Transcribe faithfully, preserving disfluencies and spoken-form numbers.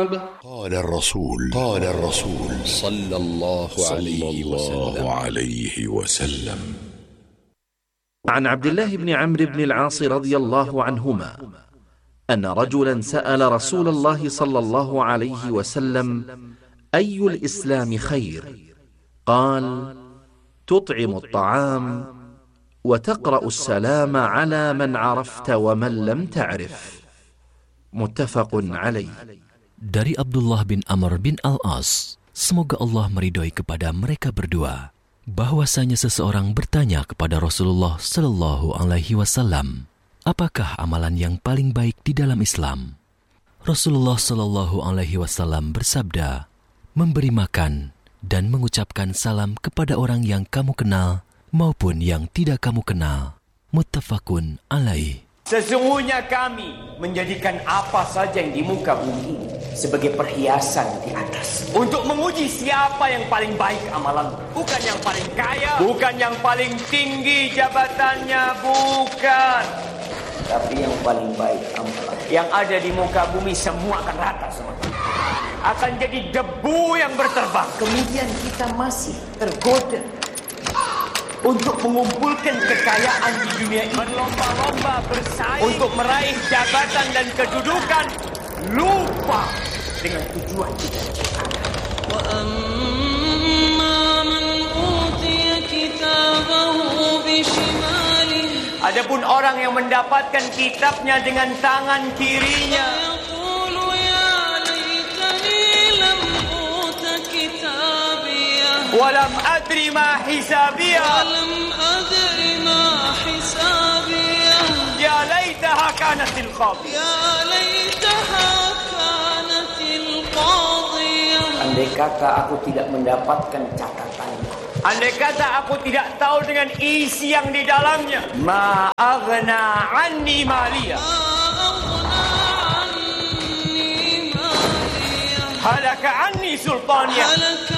قال الرسول قال الرسول صلى الله عليه وسلم عن عبد الله بن عمرو بن العاص رضي الله عنهما أن رجلا سأل رسول الله صلى الله عليه وسلم: أي الإسلام خير؟ قال: تطعم الطعام وتقرأ السلام على من عرفت ومن لم تعرف. متفق عليه. Dari Abdullah bin Amr bin Al-As, semoga Allah meridhoi kepada mereka berdua, bahwasanya seseorang bertanya kepada Rasulullah Sallallahu Alaihi Wasallam, apakah amalan yang paling baik di dalam Islam? Rasulullah Sallallahu Alaihi Wasallam bersabda, memberi makan dan mengucapkan salam kepada orang yang kamu kenal maupun yang tidak kamu kenal. Muttafaqun alaih. Sesungguhnya kami menjadikan apa saja yang di muka bumi ini sebagai perhiasan di atas, untuk menguji siapa yang paling baik amalan. Bukan yang paling kaya, bukan yang paling tinggi jabatannya, bukan. Tapi yang paling baik amalan. Yang ada di muka bumi semua akan rata semua. Akan jadi debu yang berterbang. Kemudian kita masih tergoda untuk mengumpulkan kekayaan di dunia ini, berlomba-lomba bersaing untuk meraih jabatan dan kedudukan, lupa dengan tujuan kita. Adapun orang yang mendapatkan kitabnya dengan tangan kirinya, walam adri ma hisabiyah, walam adri ma hisabiyah, ya laitaha kanatil qadiyah, ya laitaha kanatil qadiyah. Andai kata aku tidak mendapatkan catatannya, andai kata aku tidak tahu dengan isi yang di dalamnya, ma aghna anni maliyah, halaka anni sultaniyah,